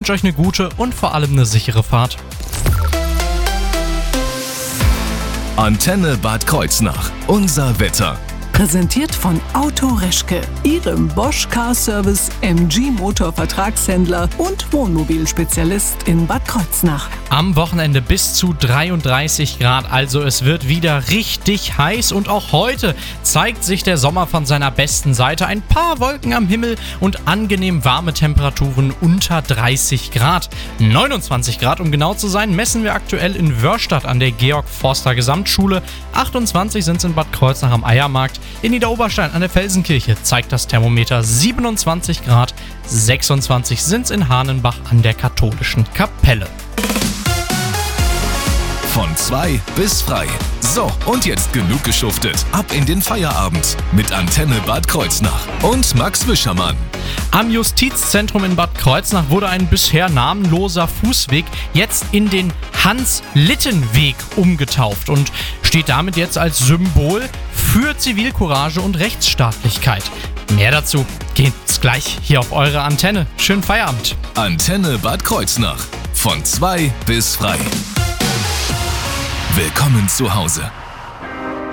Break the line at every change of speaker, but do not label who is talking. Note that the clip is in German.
wünsche euch eine gute und vor allem eine sichere Fahrt.
Antenne Bad Kreuznach. Unser Wetter.
Präsentiert von Auto Reschke, Ihrem Bosch Car Service MG Motor Vertragshändler und Wohnmobilspezialist in Bad Kreuznach.
Am Wochenende bis zu 33 Grad, also es wird wieder richtig heiß und auch heute zeigt sich der Sommer von seiner besten Seite. Ein paar Wolken am Himmel und angenehm warme Temperaturen unter 30 Grad. 29 Grad, um genau zu sein, messen wir aktuell in Wörstadt an der Georg-Forster-Gesamtschule. 28 sind es in Bad Kreuznach am Eiermarkt. In Niederoberstein an der Felsenkirche zeigt das Thermometer 27 Grad. 26 sind es in Hahnenbach an der katholischen Kapelle.
Von 2 bis frei. So, und jetzt genug geschuftet. Ab in den Feierabend mit Antenne Bad Kreuznach und Max Wischermann.
Am Justizzentrum in Bad Kreuznach wurde ein bisher namenloser Fußweg jetzt in den Hans-Litten-Weg umgetauft und steht damit jetzt als Symbol für Zivilcourage und Rechtsstaatlichkeit. Mehr dazu geht's gleich hier auf eure Antenne. Schönen Feierabend.
Antenne Bad Kreuznach. Von 2 bis frei. Willkommen zu Hause.